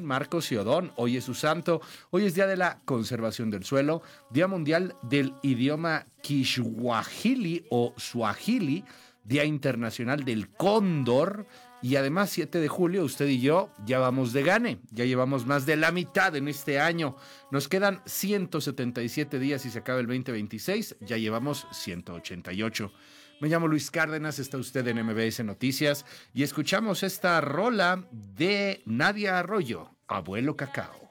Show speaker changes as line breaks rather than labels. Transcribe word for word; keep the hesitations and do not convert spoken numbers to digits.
San Marcos y Odón. Hoy es su santo. Hoy es Día de la Conservación del Suelo, Día Mundial del Idioma Kiswahili o Swahili, Día Internacional del Cóndor. Y además, siete de julio, usted y yo ya vamos de gane. Ya llevamos más de la mitad en este año. Nos quedan ciento setenta y siete días y se acaba el veinte veintiséis. Ya llevamos ciento ochenta y ocho. Me llamo Luis Cárdenas, está usted en M B S Noticias y escuchamos esta rola de Nadia Arroyo, Abuelo Cacao.